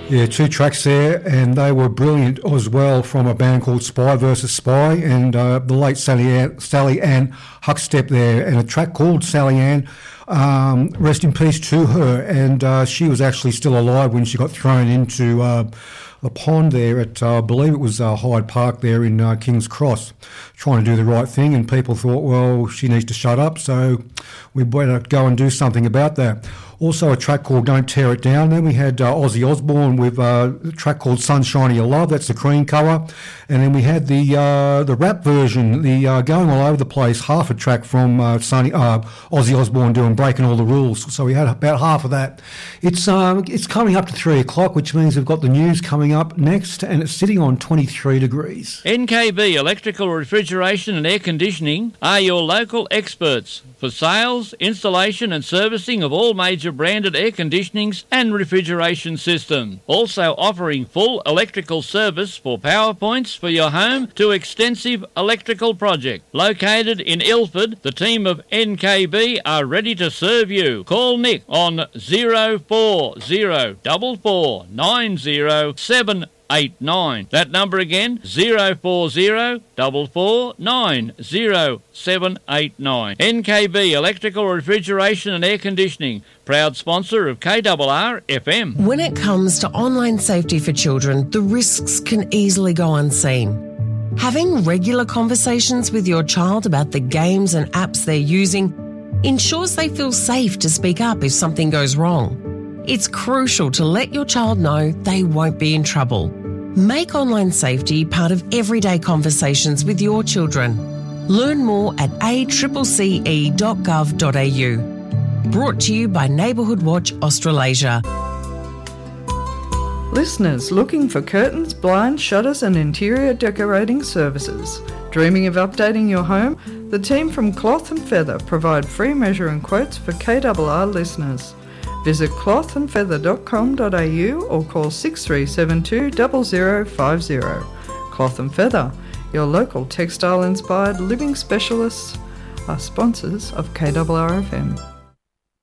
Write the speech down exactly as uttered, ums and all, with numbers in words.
Yeah, two tracks there, and they were brilliant as well, from a band called Spy versus Spy, and uh, the late Sally Ann, Sally Ann Huckstep there, and a track called Sally Ann. Um, rest in peace to her, and uh, she was actually still alive when she got thrown into uh, the pond there at, uh, I believe it was uh, Hyde Park there in uh, King's Cross, trying to do the right thing, and people thought, well, she needs to shut up, so we better go and do something about that. Also a track called Don't Tear It Down. Then we had uh, Ozzy Osbourne with uh, a track called Sunshine of Your Love. That's the Cream cover. And then we had the uh, the rap version, the uh, Going All Over the Place, half a track from uh, Sonny, uh, Ozzy Osbourne doing Breaking All the Rules. So we had about half of that. It's um, it's coming up to three o'clock, which means we've got the news coming up next, and it's sitting on twenty-three degrees. N K B Electrical Refrigeration and Air Conditioning are your local experts for sales, installation and servicing of all major branded air conditionings and refrigeration systems. Also offering full electrical service for power points for your home to extensive electrical project. Located in Ilford, the team of N K B are ready to serve you. Call Nick on zero four zero four four nine zero seven eight nine. That number again, zero four zero four four nine zero seven eight nine. N K B Electrical Refrigeration and Air Conditioning, proud sponsor of K R R F M. When it comes to online safety for children, the risks can easily go unseen. Having regular conversations with your child about the games and apps they're using ensures they feel safe to speak up if something goes wrong. It's crucial to let your child know they won't be in trouble. Make online safety part of everyday conversations with your children. Learn more at a c c c e dot gov dot a u. Brought to you by Neighbourhood Watch Australasia. Listeners looking for curtains, blinds, shutters and interior decorating services. Dreaming of updating your home? The team from Cloth and Feather provide free measuring quotes for K R R listeners. Visit cloth and feather dot com dot a u or call six three seven two zero zero five zero. Cloth and Feather, your local textile-inspired living specialists, are sponsors of K R R F M.